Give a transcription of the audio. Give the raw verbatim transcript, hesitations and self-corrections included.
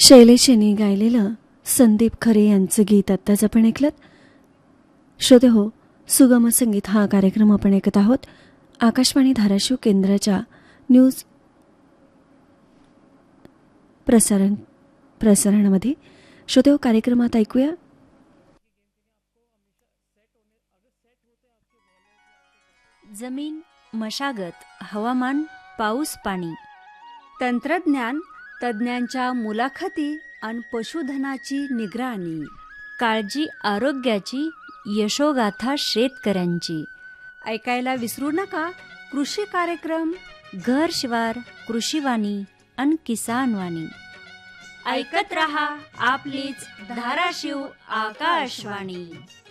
शैलेश यांनी गायलेलं संदीप खरे यांचं गीत आत्ताच आपण ऐकलं. श्रोते हो, सुगम संगीत हा कार्यक्रम आपण ऐकत आहोत आकाशवाणी धाराशिव केंद्राच्या न्यूज प्रसारण प्रसारणामध्ये. श्रोते हो, कार्यक्रमात ऐकूया जमीन, मशागत, हवामान, पाऊस पाणी, तंत्रज्ञान, तज्ज्ञांच्या मुलाखती आणि पशुधनाची निगराणी, काळजी आरोग्याची, यशोगाथा शेतकऱ्यांची. ऐकायला विसरू नका कृषी कार्यक्रम घर शिवार, कृषीवाणी आणि किसानवाणी. ऐकत रहा आपलीच धाराशिव आकाशवाणी.